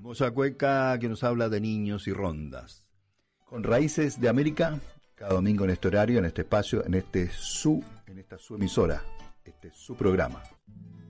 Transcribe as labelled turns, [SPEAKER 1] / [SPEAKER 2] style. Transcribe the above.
[SPEAKER 1] Hermosa cueca que nos habla de niños y rondas. Con Raíces de América, cada domingo en este horario, en este espacio, en esta su emisora, este es su programa.